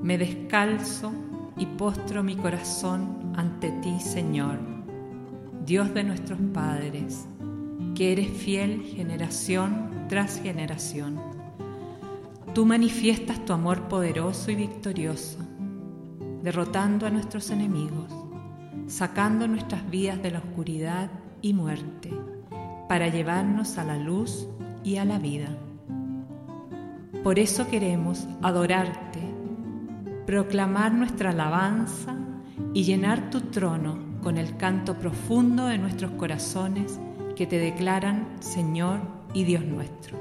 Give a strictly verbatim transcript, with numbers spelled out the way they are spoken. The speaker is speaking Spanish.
Me descalzo y postro mi corazón ante ti, Señor, Dios de nuestros padres, que eres fiel generación tras generación. Tú manifiestas tu amor poderoso y victorioso, derrotando a nuestros enemigos, sacando nuestras vidas de la oscuridad y muerte, para llevarnos a la luz y a la vida. Por eso queremos adorarte, proclamar nuestra alabanza y llenar tu trono con el canto profundo de nuestros corazones que te declaran Señor y Dios nuestro.